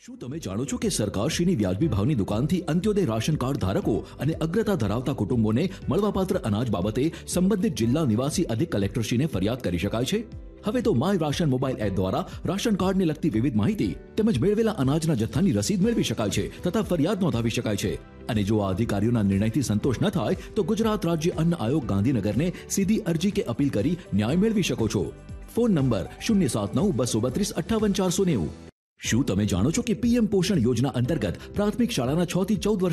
શું તમે જાણો છો કે સરકારશ્રીની વ્યાજબી ભાવની દુકાનથી અંત્યોદય રાશન કાર્ડ ધારકો અને અગ્રતા ધરાવતા કુટુંબોને મળવાપાત્ર અનાજ બાબતે સંબંધિત જિલ્લા નિવાસી અધિક કલેક્ટરશ્રીને ફરિયાદ કરી શકાય છે? હવે તો માય રાશન મોબાઈલ એપ દ્વારા રાશન કાર્ડને લગતી વિવિધ માહિતી તેમજ મેળવેલા અનાજના જથ્થાની રસીદ મેળવી શકાય છે તથા ફરિયાદ નોંધાવી શકાય છે. અને જો આ અધિકારીઓના નિર્ણયથી સંતોષ ન થાય તો ગુજરાત રાજ્ય અન્ન આયોગ ગાંધીનગરને સીધી અરજી કે અપીલ કરી ન્યાય મેળવી શકો છો. Phone number 079-232-58-490. શું તમે જાણો છો કે પીએમ પોષણ યોજના અંતર્ગત પ્રાથમિક શાળાના 6 થી 14 વર્ષ